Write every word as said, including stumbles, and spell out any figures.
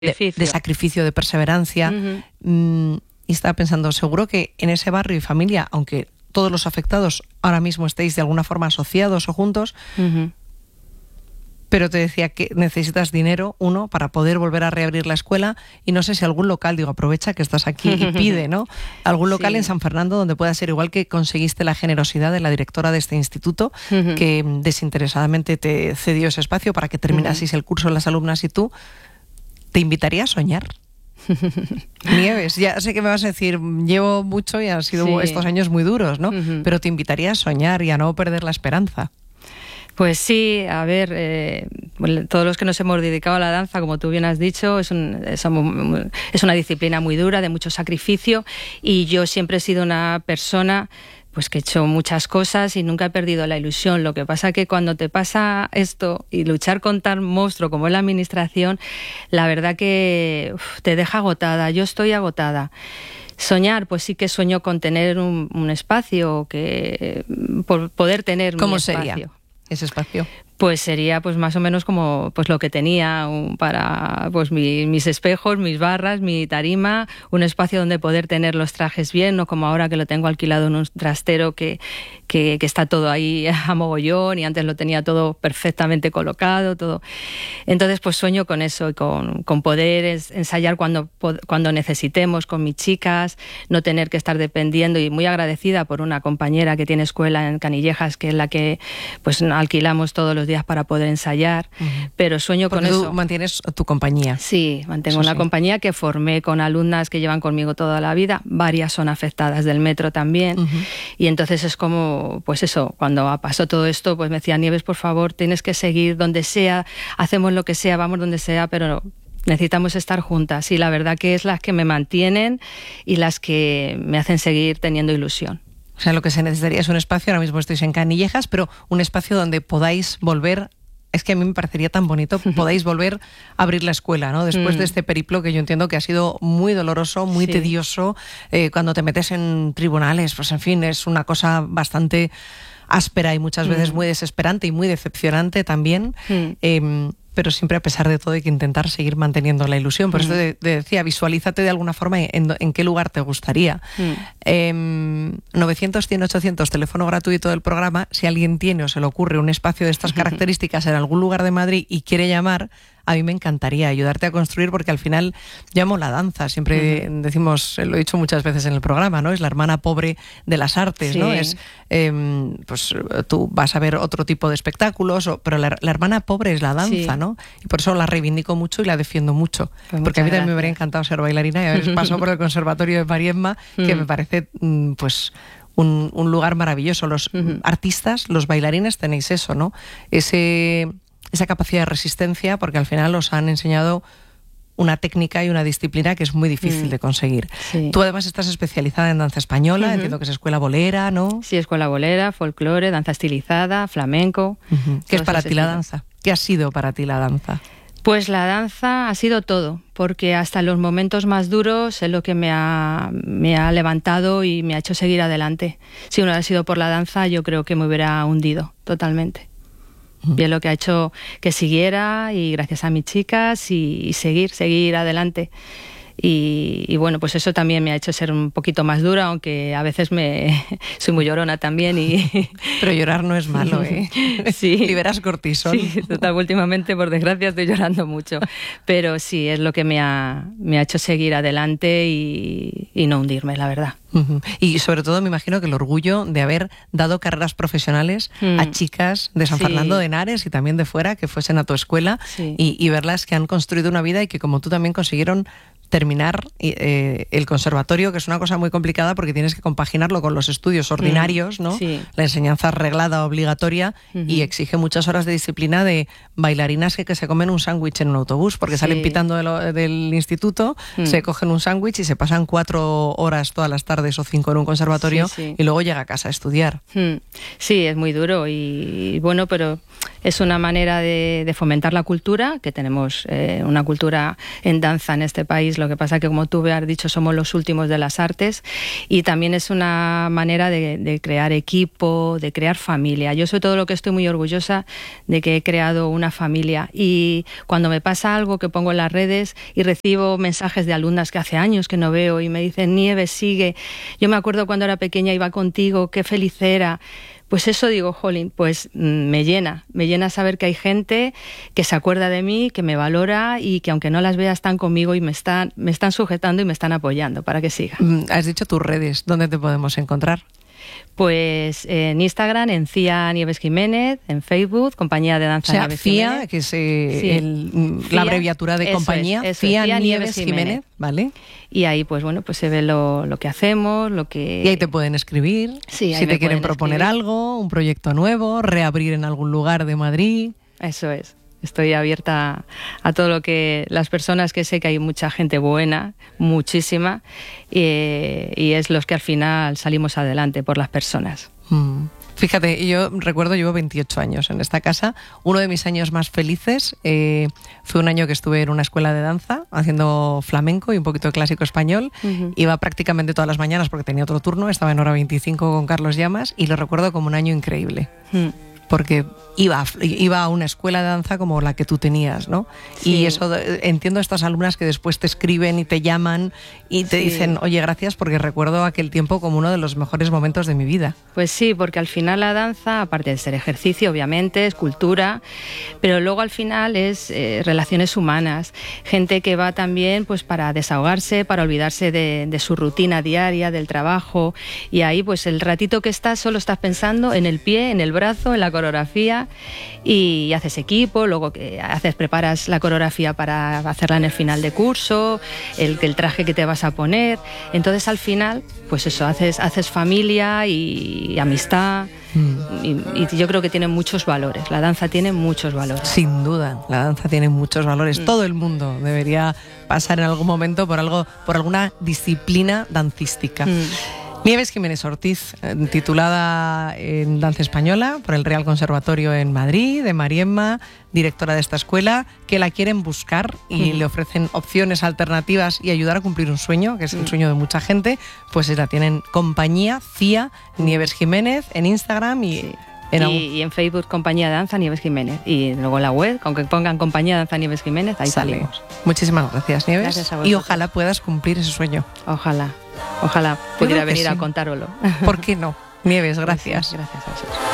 de, de sacrificio, de perseverancia. Uh-huh. Mm, y estaba pensando, seguro que en ese barrio y familia, aunque todos los afectados ahora mismo estéis de alguna forma asociados o juntos, uh-huh. pero te decía que necesitas dinero, uno, para poder volver a reabrir la escuela, y no sé si algún local, digo, aprovecha que estás aquí y pide, ¿no? Algún local sí. en San Fernando donde pueda ser, igual que conseguiste la generosidad de la directora de este instituto, uh-huh. que desinteresadamente te cedió ese espacio para que terminaseis uh-huh. el curso las alumnas y tú, te invitaría a soñar. Nieves, ya sé que me vas a decir, llevo mucho y han sido sí. estos años muy duros, ¿no? Uh-huh. Pero te invitaría a soñar y a no perder la esperanza. Pues sí, a ver, eh, todos los que nos hemos dedicado a la danza, como tú bien has dicho, es, un, es, un, es una disciplina muy dura, de mucho sacrificio, y yo siempre he sido una persona pues que he hecho muchas cosas y nunca he perdido la ilusión. Lo que pasa es que cuando te pasa esto y luchar con tal monstruo como es la administración, la verdad que uf, te deja agotada. Yo estoy agotada. Soñar, pues sí que sueño con tener un, un espacio, que por poder tener ¿Cómo mi espacio. sería ese espacio? Pues sería pues más o menos como pues lo que tenía un, para pues mi, mis espejos, mis barras, mi tarima, un espacio donde poder tener los trajes bien, no como ahora que lo tengo alquilado en un trastero que, que, que está todo ahí a mogollón, y antes lo tenía todo perfectamente colocado, todo. Entonces pues sueño con eso, y con, con poder ensayar cuando, cuando necesitemos con mis chicas, no tener que estar dependiendo, y muy agradecida por una compañera que tiene escuela en Canillejas, que es la que pues alquilamos todos los días para poder ensayar, uh-huh. pero sueño Porque con tú eso. ¿Mantienes tu compañía? Sí, mantengo eso una sí. compañía que formé con alumnas que llevan conmigo toda la vida, varias son afectadas del metro también, uh-huh. y entonces es como, pues eso, cuando pasó todo esto, pues me decía, Nieves, por favor, tienes que seguir donde sea, hacemos lo que sea, vamos donde sea, pero necesitamos estar juntas, y la verdad que es las que me mantienen y las que me hacen seguir teniendo ilusión. O sea, lo que se necesitaría es un espacio, ahora mismo estáis en Canillejas, pero un espacio donde podáis volver, es que a mí me parecería tan bonito, podáis volver a abrir la escuela, ¿no? Después mm. de este periplo que yo entiendo que ha sido muy doloroso, muy sí. tedioso, eh, cuando te metes en tribunales, pues en fin, es una cosa bastante áspera y muchas veces mm. muy desesperante y muy decepcionante también. Mm. Eh, pero siempre, a pesar de todo, hay que intentar seguir manteniendo la ilusión. Por mm. eso te, te decía, visualízate de alguna forma en, en qué lugar te gustaría. Mm. Eh, novecientos, cien, ochocientos, teléfono gratuito del programa. Si alguien tiene o se le ocurre un espacio de estas características en algún lugar de Madrid y quiere llamar, a mí me encantaría ayudarte a construir, porque al final llamo la danza, siempre uh-huh. decimos, lo he dicho muchas veces en el programa, ¿no? Es la hermana pobre de las artes, sí. ¿no? Es, eh, pues tú vas a ver otro tipo de espectáculos, o, pero la, la hermana pobre es la danza, sí. ¿no? Y por eso la reivindico mucho y la defiendo mucho, pues porque a mí también me habría encantado ser bailarina y haber pasado por el Conservatorio de Mariemma, uh-huh. que me parece, pues, un, un lugar maravilloso. Los uh-huh. artistas, los bailarines tenéis eso, ¿no? Ese... esa capacidad de resistencia, porque al final os han enseñado una técnica y una disciplina que es muy difícil mm. de conseguir. Sí. Tú además estás especializada en danza española, uh-huh. entiendo que es escuela bolera, ¿no? Sí, escuela bolera, folclore, danza estilizada, flamenco. Uh-huh. ¿Qué es para ti la danza? ¿Qué ha sido para ti la danza? Pues la danza ha sido todo, porque hasta los momentos más duros es lo que me ha, me ha levantado y me ha hecho seguir adelante. Si no hubiera sido por la danza, yo creo que me hubiera hundido totalmente. Y es lo que ha hecho que siguiera, y gracias a mis chicas, y, y seguir, seguir adelante. Y, y bueno, pues eso también me ha hecho ser un poquito más dura, aunque a veces me soy muy llorona también. Y pero llorar no es malo, ¿eh? Sí. Liberas cortisol. Sí, total, últimamente, por desgracia, estoy llorando mucho. Pero sí, es lo que me ha, me ha hecho seguir adelante y, y no hundirme, la verdad. Uh-huh. Y sobre todo me imagino que el orgullo de haber dado carreras profesionales mm. a chicas de San sí. Fernando de Henares y también de fuera, que fuesen a tu escuela, sí. y, y verlas que han construido una vida y que, como tú, también consiguieron terminar eh, el conservatorio, que es una cosa muy complicada porque tienes que compaginarlo con los estudios ordinarios, ¿no? Sí. La enseñanza reglada, obligatoria, uh-huh. y exige muchas horas de disciplina de bailarinas que, que se comen un sándwich en un autobús, porque sí. salen pitando de lo, del instituto, uh-huh. se cogen un sándwich y se pasan cuatro horas todas las tardes o cinco en un conservatorio, sí, sí. y luego llega a casa a estudiar. Uh-huh. Sí, es muy duro y bueno, pero es una manera de, de fomentar la cultura, que tenemos eh, una cultura en danza en este país, Lo que pasa que, como tú has dicho, somos los últimos de las artes, y también es una manera de, de crear equipo, de crear familia. Yo, sobre todo, lo que estoy muy orgullosa de que he creado una familia, y cuando me pasa algo que pongo en las redes y recibo mensajes de alumnas que hace años que no veo y me dicen: Nieves, sigue, yo me acuerdo cuando era pequeña iba contigo, qué feliz era. Pues eso digo, jolín, pues me llena, me llena saber que hay gente que se acuerda de mí, que me valora y que aunque no las vea están conmigo y me están, me están sujetando y me están apoyando para que siga. Has dicho tus redes, ¿dónde te podemos encontrar? Pues en Instagram, en Cía Nieves Jiménez, en Facebook, Compañía de Danza o sea, Nieves Cía, Jiménez. que es eh, Sí. el, Cía, la abreviatura de eso compañía, es, eso Cía es, Cía Nieves Nieves Jiménez, Jiménez. ¿vale? Y ahí, pues bueno, pues se ve lo, lo que hacemos, lo que... Y ahí te pueden escribir, Sí, ahí si me te quieren pueden proponer escribir. algo, un proyecto nuevo, reabrir en algún lugar de Madrid. Eso es. Estoy abierta a todo lo que las personas, que sé que hay mucha gente buena, muchísima, y, y es los que al final salimos adelante por las personas. Mm. Fíjate, yo recuerdo, llevo veintiocho años en esta casa. Uno de mis años más felices eh, fue un año que estuve en una escuela de danza haciendo flamenco y un poquito de clásico español. Uh-huh. Iba prácticamente todas las mañanas porque tenía otro turno, estaba en hora veinticinco con Carlos Llamas y lo recuerdo como un año increíble. Uh-huh. Porque iba, iba a una escuela de danza como la que tú tenías, ¿no? Sí. Y eso, entiendo a estas alumnas que después te escriben y te llaman y te Sí. dicen, oye, gracias, porque recuerdo aquel tiempo como uno de los mejores momentos de mi vida. Pues sí, porque al final la danza, aparte de ser ejercicio, obviamente, es cultura, pero luego al final es eh, relaciones humanas, gente que va también pues para desahogarse, para olvidarse de, de su rutina diaria, del trabajo, y ahí pues el ratito que estás solo estás pensando en el pie, en el brazo, en la coreografía, y haces equipo, luego que haces, preparas la coreografía para hacerla en el final de curso, el, el traje que te vas a poner, entonces al final pues eso, haces, haces familia y, y amistad. Mm. Y, y yo creo que tiene muchos valores, la danza tiene muchos valores. Sin duda, la danza tiene muchos valores. Mm. Todo el mundo debería pasar en algún momento por algo, por alguna disciplina dancística. Mm. Nieves Jiménez Ortiz, titulada en danza española por el Real Conservatorio en Madrid, de Mariemma, directora de esta escuela, que la quieren buscar y mm. le ofrecen opciones alternativas y ayudar a cumplir un sueño, que es el mm. sueño de mucha gente, pues la tienen Compañía Cía Nieves Jiménez en Instagram y... Sí. En y, y en Facebook, Compañía de Danza Nieves Jiménez. Y luego en la web, aunque pongan Compañía de Danza Nieves Jiménez, ahí Sale. salimos. Muchísimas gracias, Nieves. Gracias a vosotros. Y ojalá puedas cumplir ese sueño. Ojalá, ojalá pudiera venir sí. a contároslo. ¿Por qué no? Nieves, gracias. Gracias, gracias a vosotros.